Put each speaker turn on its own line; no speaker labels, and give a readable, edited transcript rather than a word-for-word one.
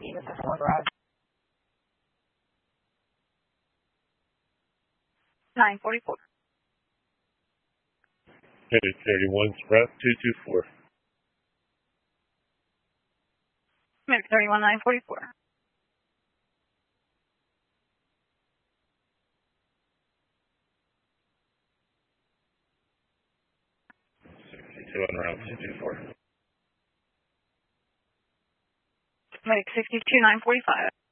This is Ford Garage. 944.
Headed 31, Sprout 224.
Medic 31, 944.
On route 224.
Medic 62, 945.